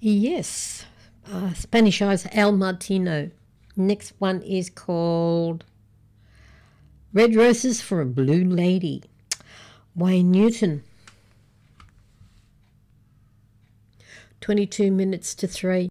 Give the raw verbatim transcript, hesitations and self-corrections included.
Yes, uh, Spanish Eyes, El Martino. Next one is called Red Roses for a Blue Lady, Wayne Newton. twenty-two minutes to three.